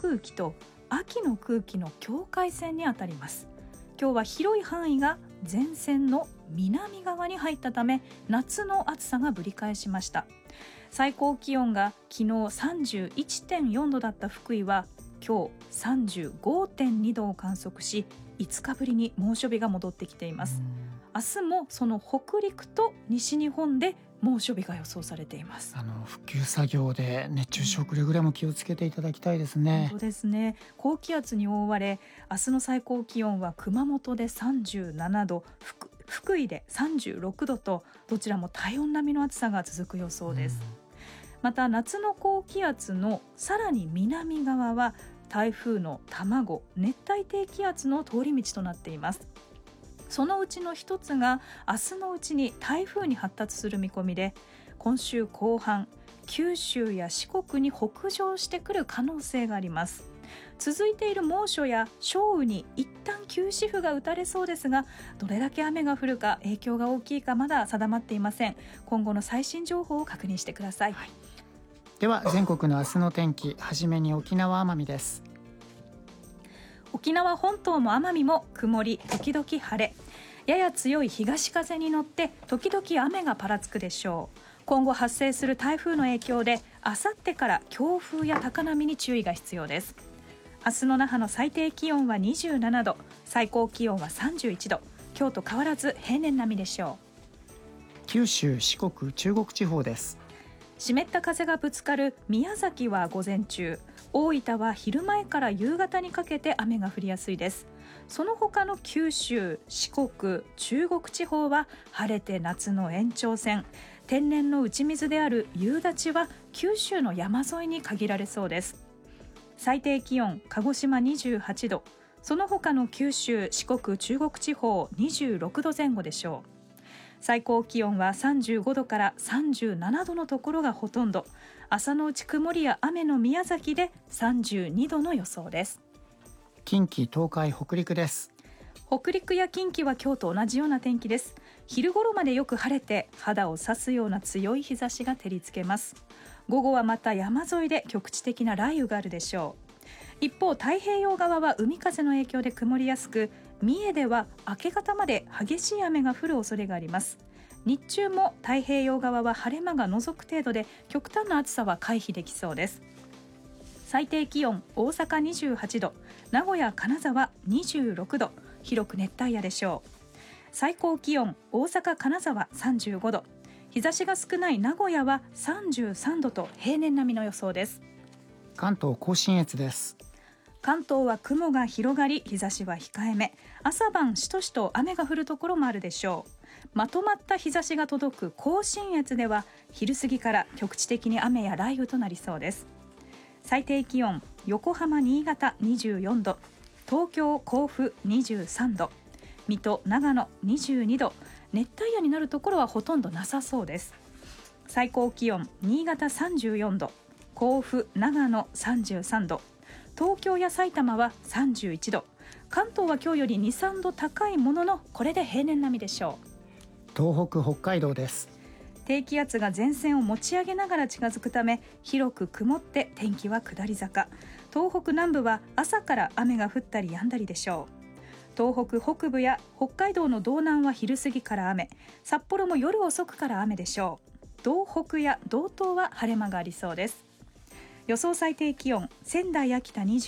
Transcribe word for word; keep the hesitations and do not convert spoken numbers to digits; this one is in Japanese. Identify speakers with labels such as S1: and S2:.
S1: 空気と秋の空気の境界線にあたります。今日は広い範囲が前線の南側に入ったため、夏の暑さがぶり返しました。最高気温が昨日 さんじゅういってんよんどだった福井は今日 さんじゅうごてんにどを観測し、いつかぶりに猛暑日が戻ってきています。明日もその北陸と西日本で猛暑日が予想されています。
S2: あの復旧作業で熱中症くれぐれも気をつけていただきたいですね。
S1: 本当ですね。高気圧に覆われ、明日の最高気温は熊本でさんじゅうななど、福福井でさんじゅうろくどと、どちらも体温並みの暑さが続く予想です。また夏の高気圧のさらに南側は台風の卵、熱帯低気圧の通り道となっています。そのうちの一つが明日のうちに台風に発達する見込みで、今週後半九州や四国に北上してくる可能性があります。続いている猛暑や少雨に一旦休止符が打たれそうですが、どれだけ雨が降るか、影響が大きいかまだ定まっていません。今後の最新情報を確認してください、はい。
S2: では全国の明日の天気、はじめに沖縄奄美です。
S1: 沖縄本島も奄美も曇り時々晴れ、やや強い東風に乗って時々雨がぱらつくでしょう。今後発生する台風の影響で、あさってから強風や高波に注意が必要です。明日の那覇の最低気温はにじゅうななど、最高気温はさんじゅういちど、今日と変わらず平年並みでしょ
S2: う。九州、四国、中国地方です。
S1: 湿った風がぶつかる宮崎は午前中、大分は昼前から夕方にかけて雨が降りやすいです。その他の九州、四国、中国地方は晴れて夏の延長線、天然の打ち水である夕立は九州の山沿いに限られそうです。最低気温鹿児島にじゅうはちど、その他の九州、四国、中国地方にじゅうろくどぜん後でしょう。最高気温はさんじゅうごどからさんじゅうななどのところがほとんど、朝のうち曇りや雨の宮崎でさんじゅうにどの予想です。
S2: 近畿、東海、北陸です。
S1: 北陸や近畿は今日と同じような天気です。昼頃までよく晴れて、肌を刺すような強い日差しが照りつけます。午後はまた山沿いで局地的な雷雨があるでしょう。一方、太平洋側は海風の影響で曇りやすく、三重では明け方まで激しい雨が降る恐れがあります。日中も太平洋側は晴れ間が除く程度で、極端な暑さは回避できそうです。最低気温大阪にじゅうはちど、名古屋、金沢にじゅうろくど、広く熱帯夜でしょう。最高気温大阪、金沢さんじゅうごど、日差しが少ない名古屋はさんじゅうさんどと平年並みの予想です。
S2: 関東甲信越です。
S1: 関東は雲が広がり、日差しは控えめ、朝晩しとしと雨が降るところもあるでしょう。まとまった日差しが届く甲信越では昼過ぎから局地的に雨や雷雨となりそうです。最低気温横浜、新潟にじゅうよんど、東京、甲府にじゅうさんど、水戸、長野にじゅうにど、熱帯夜になるところはほとんどなさそうです。最高気温新潟さんじゅうよんど、甲府、長野さんじゅうさんど、東京や埼玉はさんじゅういちど、関東は今日よりに、さんど高いものの、これで平年並みでしょう。
S2: 東北、北海道です。
S1: 低気圧が前線を持ち上げながら近づくため、広く曇って天気は下り坂。東北南部は朝から雨が降ったり止んだりでしょう。東北北部や北海道の道南は昼過ぎから雨、札幌も夜遅くから雨でしょう。道北や道東は晴れ間がありそうです。予想最低気温仙台、秋田にじゅう